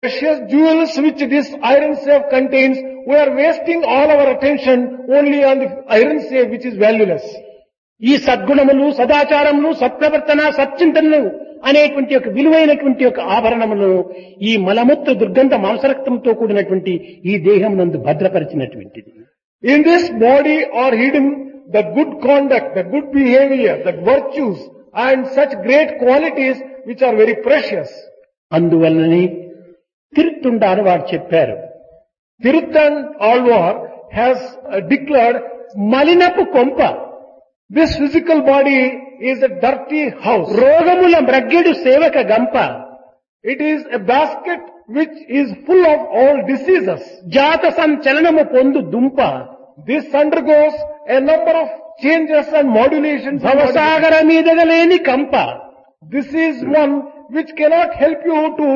precious jewels which this iron safe contains, we are wasting all our attention only on the iron safe which is valueless. ఈ సద్గుణములు, సదాచారములు, సత్ప్రవర్తన, సచ్చింతనలు అనేటువంటి ఒక విలువైనటువంటి ఒక ఆభరణములను ఈ మలమూత్ర దుర్గంధ మాంసరక్తంతో కూడినటువంటి ఈ దేహం నందు భద్రపరిచినటువంటిది. In this body are hidden the good conduct, the good behavior, the virtues and such great qualities which are very precious. అందువల్లనే తిరుత్తుండారు వారు చెప్పారు, Tiruthan Alvar has declared, మలినపు కొంప, this physical body is a dirty house. రోగముల మ్రగ్గెడు సేవక గంప, It is a basket which is full of all diseases. జాత సంచలనము పొందు దుంప, This undergoes a number of changes and modulations. భవసాగర మీదగలేని కంప, This is one which cannot help you to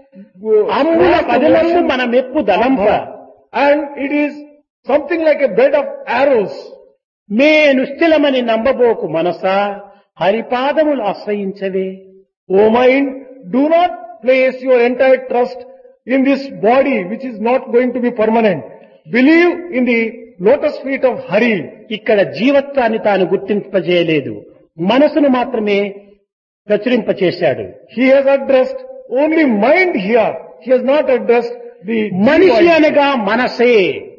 అమ్ముల పదలము మన మెప్పు దళంప, and it is something like a bed of arrows. May నిశ్చలమని నంబబోకు Manasa, హరిపాదములు ఆశ్రయించవే. O mind, do not place your entire trust in this body which is not going to be permanent. Believe in the lotus feet of Hari. ఇక్కడ జీవత్వాన్ని తాను గుర్తింపజేయలేదు, మనసును మాత్రమే ప్రచురింపచేశాడు. He has addressed only mind here. He has not addressed the మనిషి body. అనగా మనసే,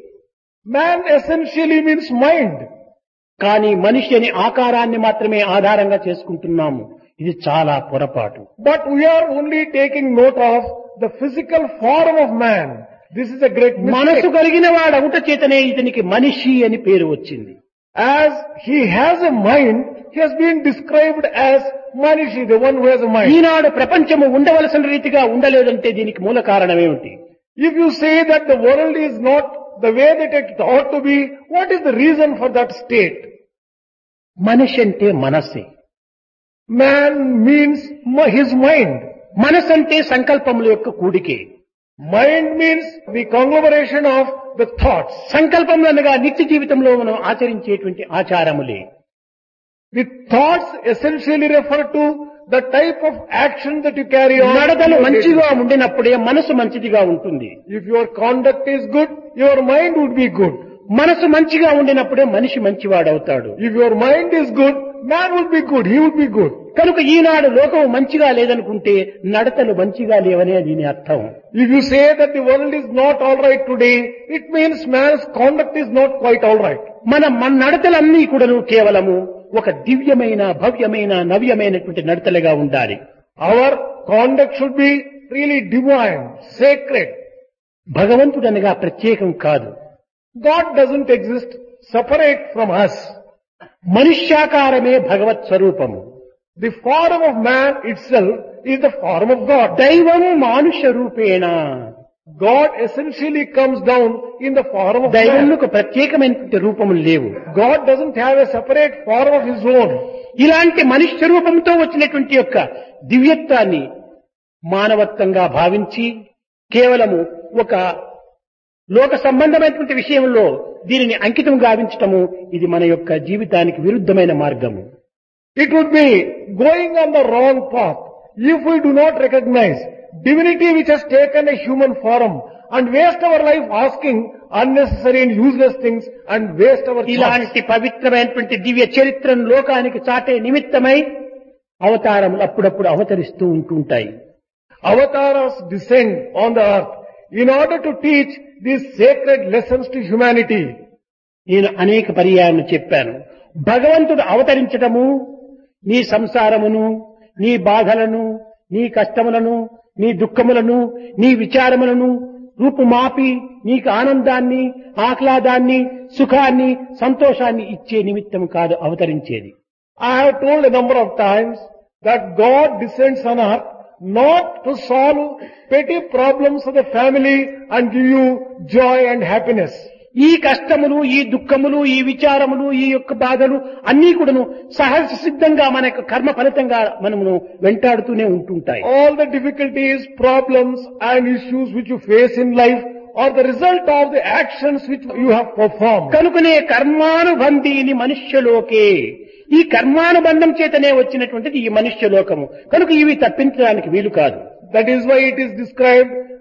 Man essentially means mind. కానీ మనిషి అని ఆకారాన్ని మాత్రమే ఆధారంగా చేసుకుంటున్నాము. ఇది చాలా పొరపాటు. But we are only taking note of the physical form of man. This is a great మనసు mistake. కలిగిన వాడు అవుట చేతనే ఇతనికి మనిషి అని పేరు వచ్చింది. As he has a mind, he has been described as Manishi, the one who has a mind. ఈనాడు ప్రపంచము ఉండవలసిన రీతిగా ఉండలేదంటే దీనికి మూల కారణం ఏమిటి? If you say that the world is not the way that it ought to be, what is the reason for that state? మనిషి అంటే మనస్సే. Man means his mind. మనసు అంటే సంకల్పముల యొక్క కూడికే. Mind means the conglomeration of the thoughts. సంకల్పములు అనగా నిత్య జీవితంలో మనం ఆచరించేటువంటి ఆచారములే. The thoughts essentially refer to the type of action that you carry on. నడతలు మంచిగా ఉండినప్పుడే మనసు మంచిదిగా ఉంటుంది. If your conduct is good, your mind would be good. మనసు మంచిగా ఉండినప్పుడే మనిషి మంచివాడవుతాడు. If your mind is good, man would be good, he would be good. కనుక ఈనాడు లోకం మంచిగా లేదనుకుంటే నడతలు మంచిగా లేవనే దీని అర్థం. If you say that the world is not all right today, it means man's conduct is not quite all right. మన నడతలన్నీ కూడాను కేవలము ఒక దివ్యమైన, భవ్యమైన, నవ్యమైనటువంటి నడతలుగా ఉండాలి. Our conduct should be really divine, sacred. భగవంతుడనగా ప్రత్యేకం కాదు. God doesn't exist separate from us. మనుష్యాకారమే భగవత్ స్వరూపము. The form of man itself is the form of God. దైవం మానుష రూపేణ. God essentially comes down in the form of man. దైవంకు ప్రత్యేకమైనటువంటి రూపములు లేవు. God doesn't have a separate form of his own. ఇలాంటి మనుష్య రూపంతో వచ్చినటువంటి యొక్క దివ్యత్వాన్ని మానవత్వంగా భావించి కేవలము ఒక లోక సంబంధమైనటువంటి విషయంలో దీనిని అంకితం గావించటము ఇది మన యొక్క జీవితానికి విరుద్ధమైన మార్గము. It would be going on the wrong path if we do not recognize divinity which has taken a human form and waste our life asking unnecessary and useless things and waste our thoughts. ఇలాంటి పవిత్రమైనటువంటి దివ్య చరిత్రను లోకానికి చాటే నిమిత్తమై అవతారములు అప్పుడప్పుడు అవతరిస్తూ ఉంటుంటాయి. Avatars descend on the earth in order to teach these sacred lessons to humanity. నేను అనేక పర్యాయాలు చెప్పాను. భగవంతుడు అవతరించటము నీ సంసారమును, నీ బాధలను, నీ కష్టములను, నీ దుఃఖములను, నీ విచారములను రూపుమాపి నీకు ఆనందాన్ని, ఆహ్లాదాన్ని, సుఖాన్ని, సంతోషాన్ని ఇచ్చే నిమిత్తం కాదు అవతరించేది. I have told a number of times that God descends on earth not to solve petty problems of the family and give you joy and happiness. ఈ కష్టములు, ఈ దుఃఖములు, ఈ విచారములు, ఈ యొక్క బాధలు అన్నీ కూడాను సహజ సిద్ధంగా మన యొక్క కర్మ ఫలితంగా మనము వెంటాడుతూనే ఉంటుంటాయి. All the difficulties, problems and issues which you face in life are the result of the actions which you have performed. కనుకనే కర్మానుబంధీని మనుష్యలోకే, ఈ కర్మానుబంధం చేతనే వచ్చినటువంటిది ఈ మనుష్య లోకము. కనుక ఇవి తప్పించడానికి వీలు కాదు. That is why it is described